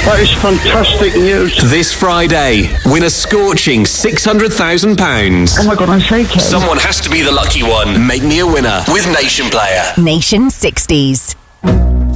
That is fantastic news. This Friday, win a scorching £600,000. Oh my God, I'm shaking. Someone has to be the lucky one. Make me a winner with Nation Player. Nation 60s.